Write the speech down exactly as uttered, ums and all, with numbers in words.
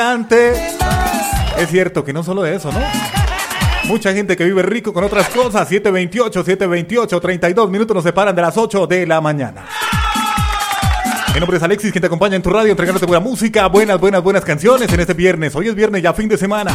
Es cierto que no solo de eso, ¿no? Mucha gente que vive rico con otras cosas. siete veintiocho, siete veintiocho, treinta y dos minutos nos separan de las ocho de la mañana. Mi nombre es Alexis, quien te acompaña en tu radio entregándote buena música, buenas, buenas, buenas canciones en este viernes. Hoy es viernes, ya fin de semana.